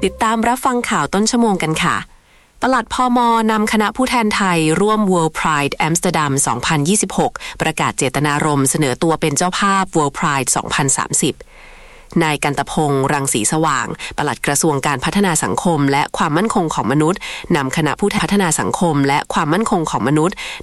ติดตามรับฟังข่าวต้นชั่วโมงกันค่ะปลัดพม.นำคณะผู้แทนไทยร่วม World Pride Amsterdam 2026 ประกาศเจตนารมณ์เสนอตัวเป็นเจ้าภาพ World Pride 2030 นายกันตพงษ์รังสีสว่างปลัดกระทรวงการพัฒนาสังคมและความมั่นคงของมนุษย์นำคณะผู้แทนพัฒนาสังคมและความมั่นคงของมนุษย์